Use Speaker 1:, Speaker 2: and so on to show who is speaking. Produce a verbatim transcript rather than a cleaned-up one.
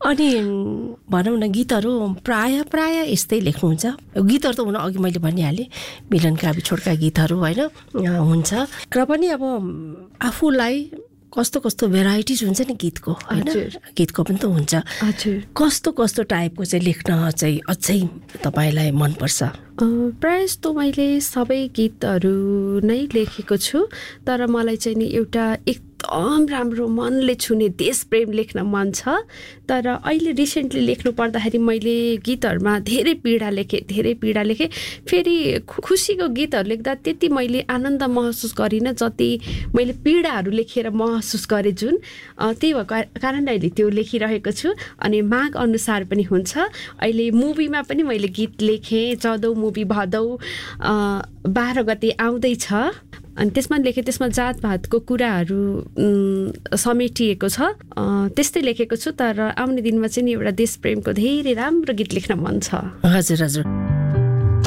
Speaker 1: अनि भनौँ न गीतहरू प्राय प्राय यस्तै लेख्नुहुन्छ। गीतहरू त हुन अघि मैले भनिहालेँ मिलन काबी छोडका गीतहरू होइन हुन्छ र पनि अब आफूलाई कस्तो कस्तो भेराइटिज हुन्छ नि गीतको होइन गीतको पनि त हुन्छ। कस्तो कस्तो टाइपको चाहिँ लेख्न चाहिँ अझै तपाईँलाई मनपर्छ?
Speaker 2: प्रायः जस्तो मैले सबै गीतहरू नै लेखेको छु, तर मलाई चाहिँ नि एउटा एकदम राम्रो मनले छुने देश प्रेम लेख्न मन छ। तर अहिले रिसेन्टली लेख्नु पर्दाखेरि मैले गीतहरूमा धेरै पीडा लेखेँ धेरै पीडा लेखेँ फेरि खुसीको गीतहरू लेख्दा त्यति मैले आनन्द महसुस गरिनँ जति मैले पीडाहरू लेखेर महसुस गरेँ जुन त्यही भएको कारणले अहिले त्यो लेखिरहेको छु। अनि माग अनुसार पनि हुन्छ। अहिले मुभीमा पनि मैले गीत लेखेँ, चौधौँ मुभी भदौ बाह्र गते आउँदैछ अनि त्यसमा लेखेँ। त्यसमा जातभातको कुराहरू समेटिएको छ, त्यस्तै लेखेको छु। तर आउने दिनमा चाहिँ नि एउटा देश प्रेमको धेरै राम्रो गीत लेख्न मन छ।
Speaker 1: हजुर हजुर।